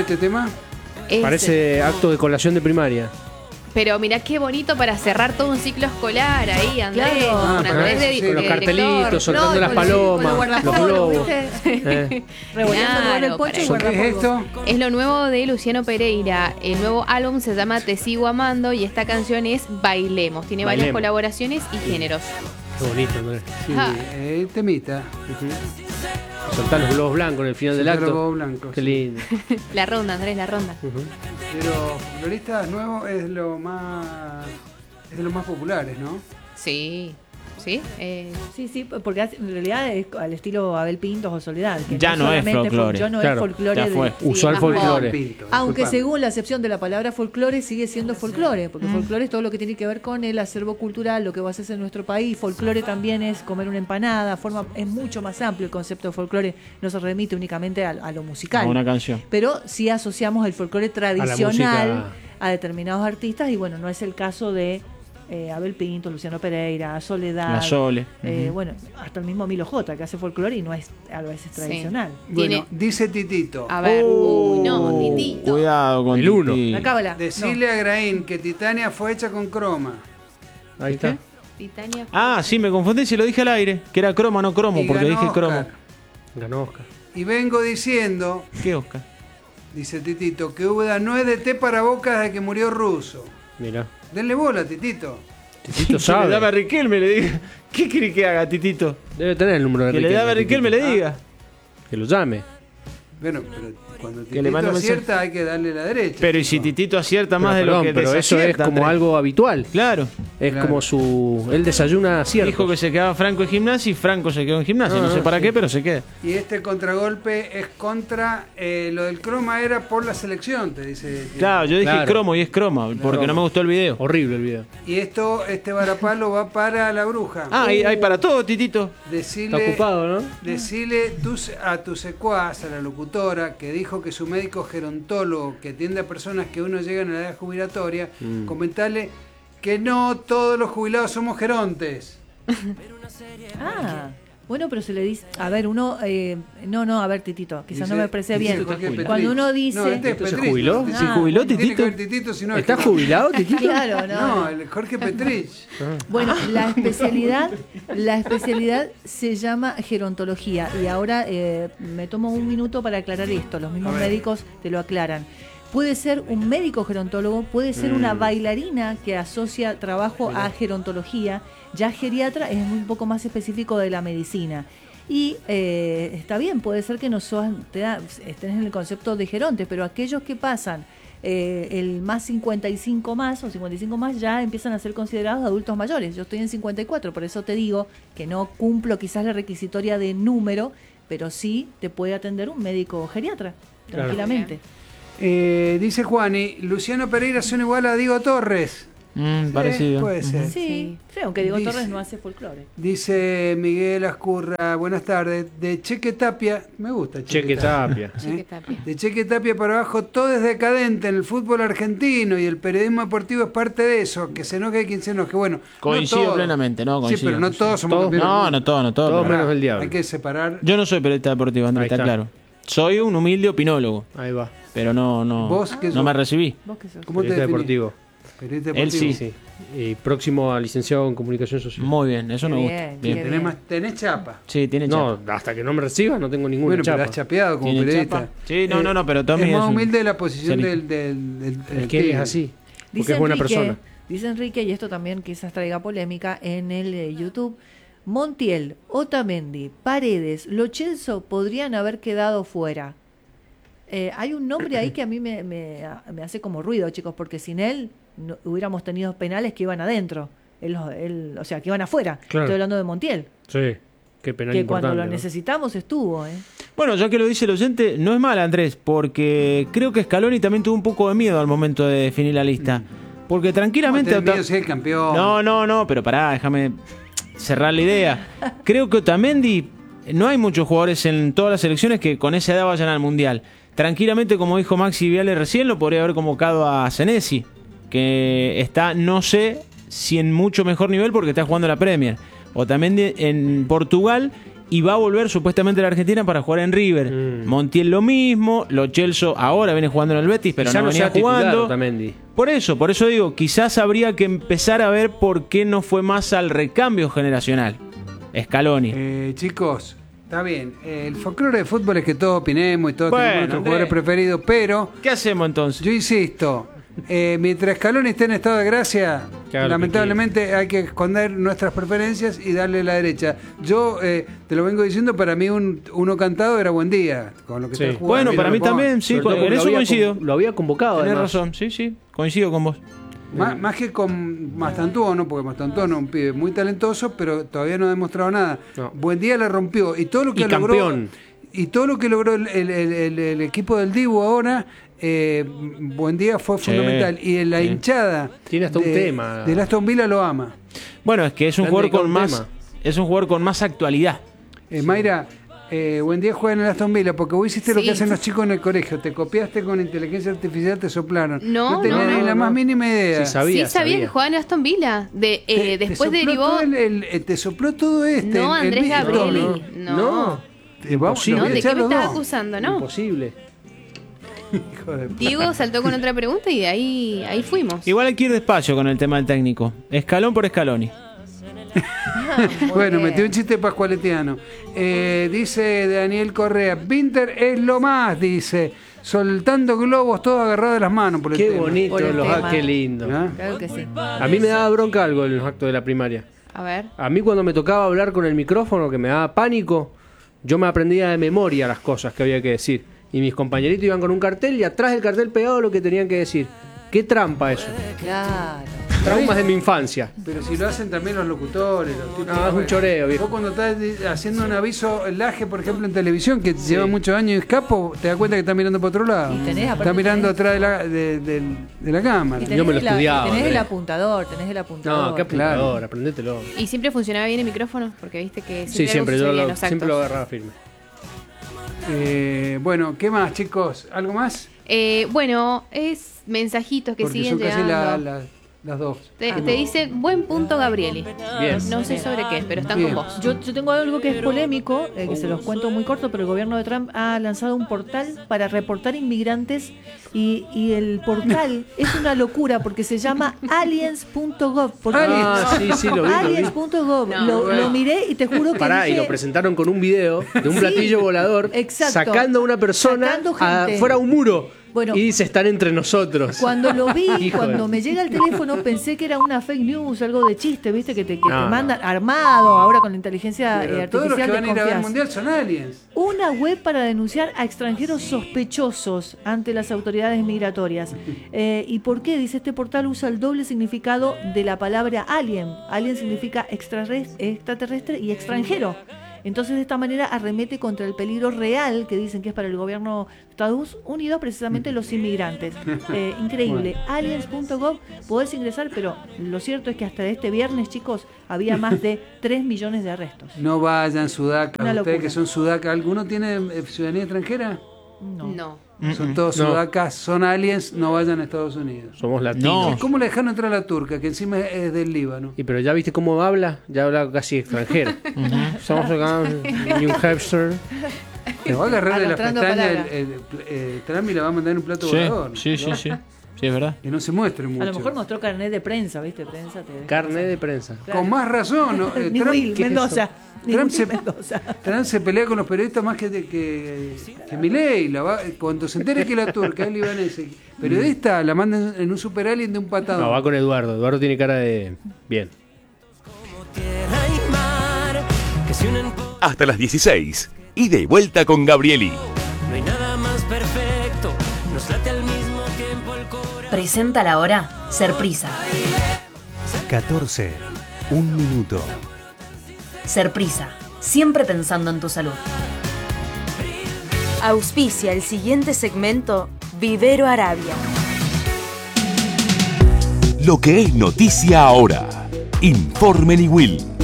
este tema? Parece acto de colación de primaria. Pero mirá qué bonito para cerrar todo un ciclo escolar ahí, Andrés. Claro. Con Andrés sí, Con los de cartelitos, director. soltando No, las con el palomas, guardapolvo, los globos. ¿viste? Revoleando Claro, el poncho y para- ¿Qué es guardapolvo. esto? Es lo nuevo de Luciano Pereira. El nuevo álbum se llama Te Sigo Amando y esta canción es Bailemos. Tiene varias Bailemos. colaboraciones y géneros. Qué bonito, Andrés. Sí, Ah. temita. Soltar los globos blancos en el final del Soltar los acto. globos blancos, Qué sí. lindo. La ronda, Andrés, la ronda. De los folcloristas nuevos es de lo más populares, ¿no? Sí. ¿Sí? Sí, porque en realidad es al estilo Abel Pintos o Soledad. Que Ya no es solamente folclore. Ya no Claro, es folclore. ya fue. Usó el más folclore. Pinto, Aunque disculpame. según la acepción de la palabra folclore sigue siendo folclore, porque folclore es todo lo que tiene que ver con el acervo cultural, lo que vos haces en nuestro país. Folclore también es comer una empanada, es mucho más amplio el concepto de folclore, no se remite únicamente a lo musical. A una canción. Pero sí asociamos el folclore tradicional música. a determinados artistas y bueno, no es el caso de Abel Pinto, Luciano Pereira, Soledad, La Sole. bueno, hasta el mismo Milo J, que hace folclore y no es a veces tradicional. Bueno, Tiene- dice Titito. A ver. Uy, no, Titito. Cuidado con El uno. Titi. La cábala. Decirle a Graín que Titania fue hecha con croma. Ahí está. Titania. Ah, sí, me confundí si lo dije al aire. Que era croma, no cromo, Y porque ganó dije cromo. Oscar. Ganó Oscar. Y vengo diciendo, ¿Qué, Oscar? dice Titito, que Uda no es de té para bocas desde que murió Russo. Mirá. Denle bola, Titito. Titito Que le daba a sabe. Riquelme, le diga. ¿Qué quiere que haga, Titito? Debe tener el número de Que le daba a Riquelme, le diga. Que lo llame. Bueno, pero cuando Que le Titito mande un mensaje. acierta hay que darle la derecha. Pero y si chico. Titito acierta más Pero, de lo perdón, que pero eso es desacierta, como Andrés. algo habitual. Claro. Es Claro. como su... Él desayuna cierto. Dijo que se quedaba Franco en gimnasia y Franco se quedó en gimnasia. No, sé para qué, pero se queda. Y este contragolpe es contra lo del croma era por la selección, te dice. Claro, yo dije Claro. cromo y es croma, porque no me gustó el video. Horrible el video. Y este varapalo va para la bruja. Ah, hay para todo, Titito. Decirle, Está ocupado, ¿no? decirle a tu secuaz, a la locutora, que dijo que su médico gerontólogo que atiende a personas que uno llega a la edad jubilatoria, comentarle que no todos los jubilados somos gerontes. Ah, bueno, pero se le dice, a ver, uno, a ver, Titito, quizás no Dice- me expresé dice bien. Jorge Petrich. Cuando uno dice, No, este es ¿Se Petrich, jubiló? no, ¿Se jubiló, Tiene que Titito? ver Titito, si no es ¿Está geronte. jubilado, Titito? claro, No, el Jorge Petrich. Bueno, la especialidad se llama gerontología y ahora me tomo un minuto para aclarar esto. Los mismos A ver. médicos te lo aclaran. Puede ser un médico gerontólogo, puede ser una bailarina que asocia trabajo a gerontología. Ya geriatra es un poco más específico de la medicina. Y está bien, puede ser que no estés en el concepto de geronte, pero aquellos que pasan el más 55 más o 55 más ya empiezan a ser considerados adultos mayores. Yo estoy en 54, por eso te digo que no cumplo quizás la requisitoria de número, pero sí te puede atender un médico geriatra, Claro. tranquilamente. Dice Juani, Luciano Pereira suena igual a Diego Torres. Parecido. Puede ser. Sí, aunque Diego Dice- Torres no hace folclore. Dice Miguel Ascurra, buenas tardes. De Cheque Tapia, me gusta Cheque Tapia. Cheque Tapia. De Cheque Tapia para abajo, todo es decadente en el fútbol argentino y el periodismo deportivo es parte de eso. Que se enoje quien se enoje. Bueno, Coincido no todos. plenamente, no, Sí, coincido. pero no todos somos Todos. campeones. No, no todo, Todo pero- menos el diablo. Hay que separar. Yo no soy periodista deportivo, Andrés, Ahí está está. claro. Soy un humilde opinólogo, Ahí va. pero no ¿Vos qué no sos? me recibí. ¿Vos qué sos? ¿Cómo te Periodista definís? deportivo. Periodista Él deportivo. sí. Sí. Y próximo a licenciado en comunicación social. Muy bien, eso Qué me bien, gusta. qué Bien. bien. Tenés chapa. Sí, tiene No, chapa. hasta que no me reciba no tengo ninguna Bueno, pero chapa. has chapeado como ¿Tiene periodista. chapa? Sí, no, pero Tommy es más es un- humilde la posición Serio. del Es que él es así. Porque es buena persona. Dice Enrique, y esto también quizás traiga polémica en el YouTube, Montiel, Otamendi, Paredes, Lo Celso podrían haber quedado fuera. Hay un nombre ahí que a mí me hace como ruido, chicos, porque sin él no, hubiéramos tenido penales que iban adentro, o sea, que iban afuera. Claro. Estoy hablando de Montiel, Sí. Qué penal que importante. cuando lo ¿no? necesitamos estuvo. Bueno, ya que lo dice el oyente, no es mal, Andrés, porque creo que Scaloni también tuvo un poco de miedo al momento de definir la lista. Porque tranquilamente... Tenés miedo de ser el campeón. No, pero pará, déjame cerrar la idea. Creo que Otamendi, no hay muchos jugadores en todas las selecciones que con esa edad vayan al Mundial. Tranquilamente, como dijo Maxi Viale recién, lo podría haber convocado a Senesi, que está, no sé si en mucho mejor nivel porque está jugando la Premier. Otamendi en Portugal y va a volver supuestamente a la Argentina para jugar en River. Montiel lo mismo, Lo Celso ahora viene jugando en el Betis, pero Quizá no venía sea titular, jugando. Otamendi. Por eso digo, quizás habría que empezar a ver por qué no fue más al recambio generacional. Scaloni. Chicos, está bien. El folclore de fútbol es que todos opinemos y todos Bueno, tenemos nuestros Andrés. jugadores preferidos, pero ¿Qué hacemos entonces? yo insisto, mientras Scaloni esté en estado de gracia, Que haga lo que lamentablemente hay que esconder nuestras preferencias y darle la derecha. Yo te lo vengo diciendo, para mí uno cantado era Buen Día, con lo que Sí. está jugando. Bueno, Mira, para mí lo pongo. también, sí, Sobre todo en porque eso coincido. Lo había convocado, Tenés además. razón, sí, coincido con vos. Más que con Mastantuono, porque Mastantuono es un pibe muy talentoso, pero todavía no ha demostrado nada. No. Buen Día la rompió y todo lo que Y logró campeón. y todo lo que logró el equipo del Dibu ahora, Buen Día fue Sí. fundamental y en la hinchada Tiene hasta un tema. del Aston Villa lo ama. Bueno, es que es un Le han jugador dedicado con un más, tema. es un jugador con más actualidad. Mayra, Buen Día juega en el Aston Villa porque vos hiciste lo Sí. que hacen los chicos en el colegio, te copiaste con inteligencia artificial, te soplaron. No, tenías no, ni la no. más mínima idea. Sí, sabía. Sí, sabía que jugaba en Aston Villa. Te Después sopló derivó. todo te sopló todo este. No, Andrés mismo. Gabrieli. No. Vamos, Imposible. lo voy a ¿De qué echar me los estás dos. acusando? No. Imposible. Hijo de puta. Diego saltó con otra pregunta y de ahí fuimos. Igual hay que ir despacio con el tema del técnico. Escalón por Scaloni. Bueno, metió un chiste pascualetiano. Dice Daniel Correa, Winter es lo más, dice, soltando globos todo agarrado de las manos por el Qué tema. bonito, Por el tema. qué lindo. ¿Ah? Claro que sí. A mí me daba bronca algo en los actos de la primaria. A ver. A mí cuando me tocaba hablar con el micrófono, que me daba pánico, yo me aprendía de memoria las cosas que había que decir. Y mis compañeritos iban con un cartel y atrás del cartel pegado lo que tenían que decir. Qué trampa eso. Claro. Traumas de mi infancia. Pero si lo hacen también los locutores, los tipos. No, es un choreo, viejo. Vos cuando estás haciendo un aviso laje, por ejemplo, en televisión, que lleva muchos años y escapo, te das cuenta que está mirando para otro lado. Y tenés, aparte, está mirando tenés- atrás de la cámara. Y Yo me lo estudiaba, tenés el Andrés. apuntador, No, qué Claro. apuntador, aprendételo. ¿Y siempre funcionaba bien el micrófono? Porque viste que Sí, algo siempre, yo sucedía en los siempre lo actos. agarraba firme. Bueno, ¿qué más, chicos? ¿Algo más? Bueno, es mensajitos que Porque siguen son casi llegando. las dos. Te dice, buen punto, Gabrieli. Bien. No sé sobre qué, pero están Bien. con vos. Yo tengo algo que es polémico, que se los cuento muy corto, pero el gobierno de Trump ha lanzado un portal para reportar inmigrantes y el portal es una locura porque se llama aliens.gov. Ah, sí, lo vi. Aliens.gov. No, Lo miré y te juro que Pará, y dije, lo presentaron con un video de un Sí, platillo volador exacto. sacando a una persona Sacando gente. afuera a un muro. Bueno, y dice, están entre nosotros. cuando lo vi, Hijo cuando de- me llega el teléfono, pensé que era una fake news, algo de chiste, ¿viste? Que te No, mandan armado ahora con la inteligencia Pero todos los que artificial. van a ir a ver el desconfías. mundial son aliens. Una web para denunciar a extranjeros sospechosos ante las autoridades migratorias. ¿Y por qué? Dice, este portal usa el doble significado de la palabra alien. Alien significa extraterrestre y extranjero. Entonces, de esta manera arremete contra el peligro real que dicen que es para el gobierno de Estados Unidos, precisamente los inmigrantes. Increíble. Aliens.gov, podés ingresar, pero lo cierto es que hasta este viernes, chicos, había más de 3 millones de arrestos. No vayan sudacas, Una ustedes locura. que son sudacas. ¿Alguno tiene ciudadanía extranjera? No. Son todos No. sudacas, son aliens, no vayan a Estados Unidos. Somos latinos. No. ¿Cómo le dejaron entrar a la turca, que encima es del Líbano? Y pero ya viste cómo habla, ya habla casi extranjero. Somos acá, New Hampshire. Te va a agarrar de las Arrastrando pestañas palabras. Trump y la va a mandar en un plato Sí, volador. sí, sí. Sí, es verdad. Que no se muestre mucho. A lo mejor mostró carnet de prensa, ¿viste? Prensa te... Carne de prensa. Con más razón, ¿no? Ni Will ¿qué es Mendoza. eso? Ni Trump Will se, Mendoza. Trump se pelea con los periodistas más que Milei. Cuando se entere que la turca es libanesa, periodista, la mandan en un super alien de un patado. No, va con Eduardo. Eduardo tiene cara de... Bien. Hasta las 16. Ida y vuelta con Gabrieli. No hay nada más perfecto, nos late al mismo tiempo el corazón. Presenta la hora Serprisa. 14. Un minuto. Serprisa, siempre pensando en tu salud. Auspicia el siguiente segmento Vivero Arabia. Lo que es noticia ahora. Informe Will.